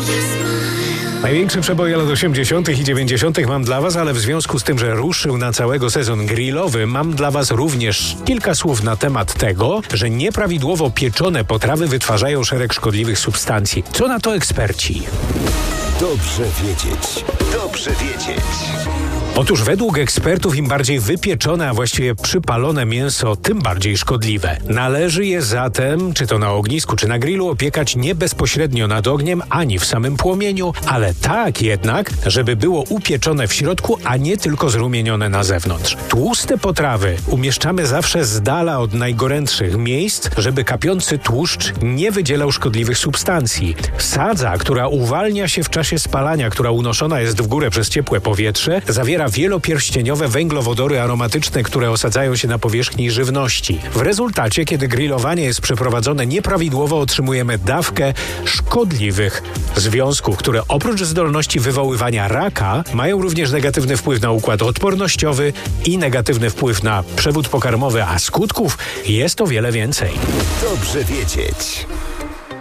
Największy przeboj lat 80. i 90. mam dla was, ale w związku z tym, że ruszył na całego sezon grillowy, mam dla was również kilka słów na temat tego, że nieprawidłowo pieczone potrawy wytwarzają szereg szkodliwych substancji. Co na to eksperci? Dobrze wiedzieć. Dobrze wiedzieć. Otóż według ekspertów im bardziej wypieczone, a właściwie przypalone mięso, tym bardziej szkodliwe. Należy je zatem, czy to na ognisku, czy na grillu, opiekać nie bezpośrednio nad ogniem, ani w samym płomieniu, ale tak jednak, żeby było upieczone w środku, a nie tylko zrumienione na zewnątrz. Tłuste potrawy umieszczamy zawsze z dala od najgorętszych miejsc, żeby kapiący tłuszcz nie wydzielał szkodliwych substancji. Sadza, która uwalnia się w czasie spalania, która unoszona jest w górę przez ciepłe powietrze, zawiera wielopierścieniowe węglowodory aromatyczne, które osadzają się na powierzchni żywności. W rezultacie, kiedy grillowanie jest przeprowadzone nieprawidłowo, otrzymujemy dawkę szkodliwych związków, które oprócz zdolności wywoływania raka, mają również negatywny wpływ na układ odpornościowy i negatywny wpływ na przewód pokarmowy, a skutków jest o wiele więcej. Dobrze wiedzieć.